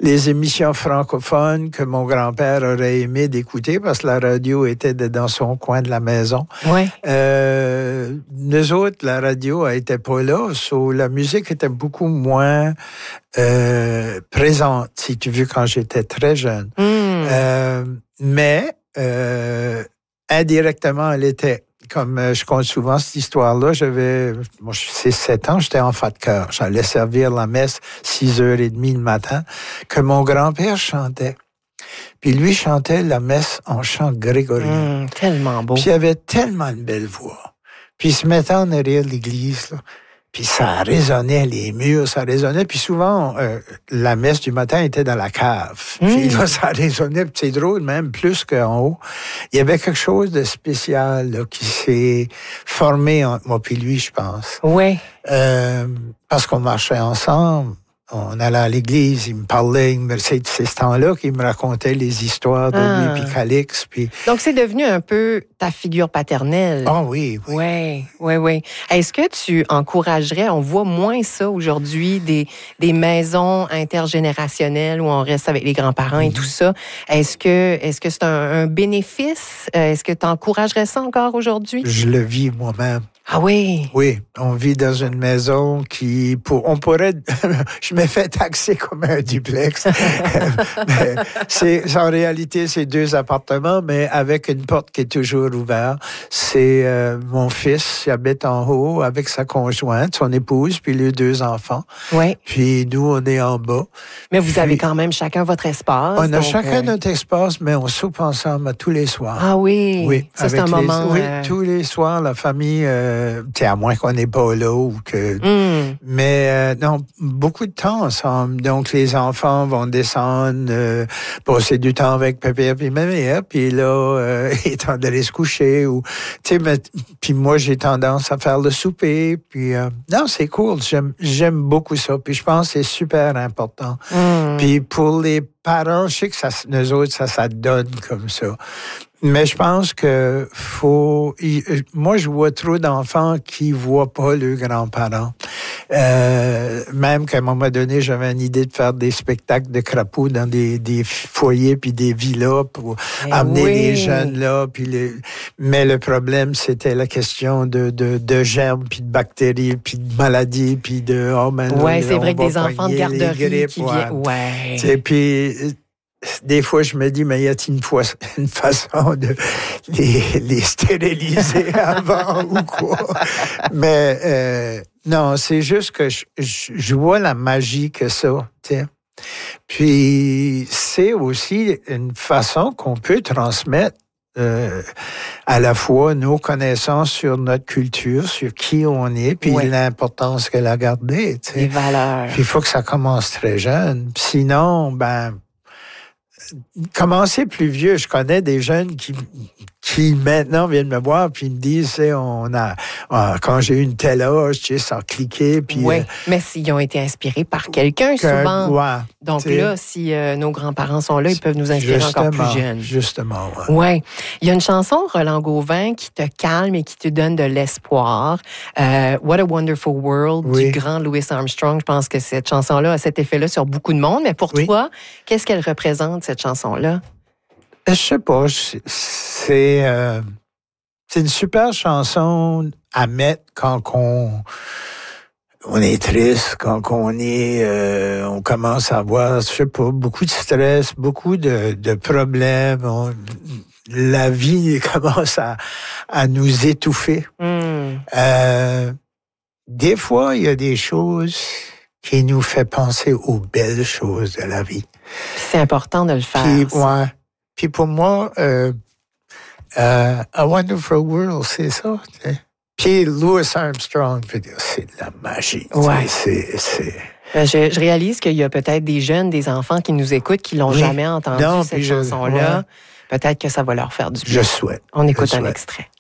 les émissions francophones que mon grand-père aurait aimé d'écouter parce que la radio était dans son coin de la maison. Ouais. Nous autres, la radio n'était pas là, la musique était beaucoup moins présente, si tu veux, quand j'étais très jeune. Mais indirectement, elle était. Comme je compte souvent cette histoire-là, c'est 7 ans, j'étais enfant de cœur. J'allais servir la messe 6h30 le matin, que mon grand-père chantait. Puis lui chantait la messe en chant grégorien. Tellement beau. Puis il avait tellement une belle voix. Puis il se mettait en arrière de l'église, là. Puis ça résonnait, les murs, ça résonnait. Puis souvent, la messe du matin était dans la cave. Puis là, ça résonnait. Puis c'est drôle, même plus qu'en haut. Il y avait quelque chose de spécial là, qui s'est formé entre moi et lui, je pense. Oui. Parce qu'on marchait ensemble. On allait à l'église, il me parlait, c'est ce temps-là qu'il me racontait les histoires de lui puis Calix. Puis... Donc, c'est devenu un peu ta figure paternelle. Ah oui. Oui. Est-ce que tu encouragerais, on voit moins ça aujourd'hui, des maisons intergénérationnelles où on reste avec les grands-parents et tout ça. Est-ce que c'est un bénéfice? Est-ce que tu encouragerais ça encore aujourd'hui? Je le vis moi-même. Ah oui? Oui, on vit dans une maison on pourrait, je me fais taxer comme un duplex. Mais en réalité, c'est 2 appartements, mais avec une porte qui est toujours ouverte. C'est mon fils qui habite en haut avec sa conjointe, son épouse, puis les 2 enfants. Oui. Puis nous, on est en bas. Mais vous avez quand même chacun votre espace. On a chacun notre espace, mais on soupe ensemble tous les soirs. Ah oui? Oui. Ça, c'est un moment... Oui, tous les soirs, la famille... à moins qu'on n'est pas là ou que... Mais non, beaucoup de temps ensemble. Donc, les enfants vont descendre, passer du temps avec papa et maman, puis là, ils sont d'aller se coucher. Puis moi, j'ai tendance à faire le souper. Puis non, c'est cool. J'aime beaucoup ça. Puis je pense que c'est super important. Puis pour les parents, je sais que nous autres, ça donne comme ça. Mais je pense que moi, je vois trop d'enfants qui voient pas leurs grands-parents. Même qu'à un moment donné, j'avais une idée de faire des spectacles de crapauds dans des foyers puis des villas pour amener les jeunes là. Mais le problème, c'était la question de germes puis de bactéries puis de maladies puis de c'est vrai que des enfants de garderie qui viennent. Ouais. Et puis des fois, je me dis, mais y a-t-il une façon de les stériliser avant ou quoi? Mais non, c'est juste que je vois la magie que ça, t'sais. Puis c'est aussi une façon qu'on peut transmettre à la fois nos connaissances sur notre culture, sur qui on est, puis l'importance qu'elle a gardée. T'sais. Les valeurs. Puis il faut que ça commence très jeune. Sinon, commencer plus vieux. Je connais des jeunes qui maintenant viennent me voir puis me disent, quand j'ai eu une telle âge, ça a cliqué. Oui, mais s'ils ont été inspirés par quelqu'un souvent. Ouais, donc là, si nos grands-parents sont là, ils peuvent nous inspirer encore plus jeunes. Justement, oui. Il y a une chanson, Roland Gauvin, qui te calme et qui te donne de l'espoir. What a Wonderful World, du grand Louis Armstrong. Je pense que cette chanson-là a cet effet-là sur beaucoup de monde. Mais pour toi, qu'est-ce qu'elle représente, cette chanson-là? Je sais pas. C'est une super chanson à mettre quand on est triste, quand on commence à avoir, je sais pas, beaucoup de stress, beaucoup de problèmes. La vie commence à nous étouffer. Des fois, il y a des choses qui nous font penser aux belles choses de la vie. C'est important de le faire. Puis pour moi, A Wonderful World, c'est ça. T'sais. Puis Louis Armstrong, c'est de la magie. Ouais. C'est... Je réalise qu'il y a peut-être des jeunes, des enfants qui nous écoutent, qui l'ont jamais entendu, cette chanson-là. Peut-être que ça va leur faire du bien. Je souhaite. On écoute un extrait.